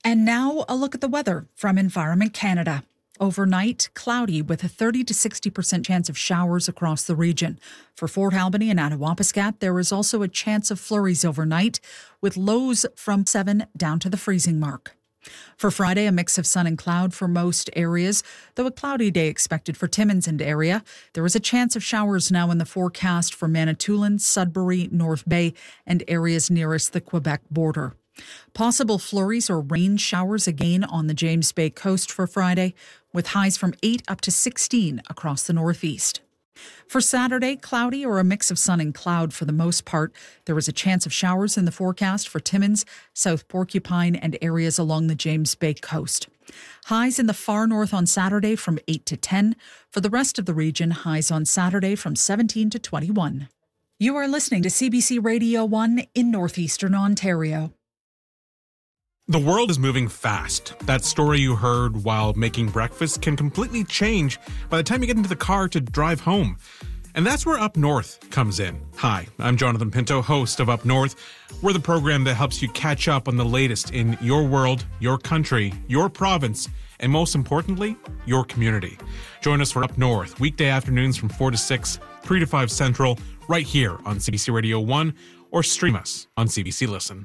And now a look at the weather from Environment Canada. Overnight, cloudy with a 30 to 60% chance of showers across the region. For Fort Albany and Attawapiskat, there is also a chance of flurries overnight, with lows from 7 down to the freezing mark. For Friday, a mix of sun and cloud for most areas, though a cloudy day expected for Timmins and area. There is a chance of showers now in the forecast for Manitoulin, Sudbury, North Bay, and areas nearest the Quebec border. Possible flurries or rain showers again on the James Bay coast for Friday, with highs from 8 up to 16 across the northeast. For Saturday, cloudy or a mix of sun and cloud for the most part. There is a chance of showers in the forecast for Timmins, South Porcupine, and areas along the James Bay coast. Highs in the far north on Saturday from 8 to 10. For the rest of the region, highs on Saturday from 17 to 21. You are listening to CBC Radio 1 in northeastern Ontario. The world is moving fast. That story you heard while making breakfast can completely change by the time you get into the car to drive home. And that's where Up North comes in. Hi, I'm Jonathan Pinto, host of Up North. We're the program that helps you catch up on the latest in your world, your country, your province, and most importantly, your community. Join us for Up North, weekday afternoons from 4 to 6, 3 to 5 Central, right here on CBC Radio 1, or stream us on CBC Listen.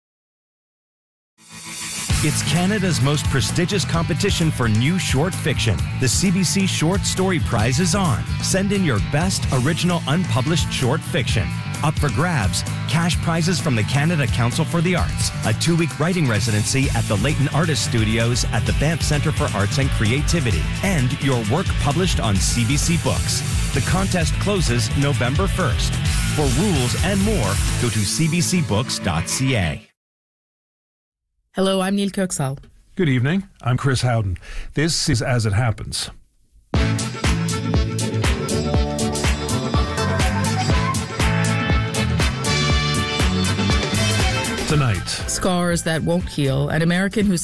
It's Canada's most prestigious competition for new short fiction. The CBC Short Story Prize is on. Send in your best original unpublished short fiction. Up for grabs, cash prizes from the Canada Council for the Arts, a 2-week writing residency at the Leighton Artist Studios at the Banff Centre for Arts and Creativity, and your work published on CBC Books. The contest closes November 1st. For rules and more, go to cbcbooks.ca. Hello, I'm Neil Kirksall. Good evening. I'm Chris Howden. This is As It Happens. Tonight. Scars that won't heal. An American who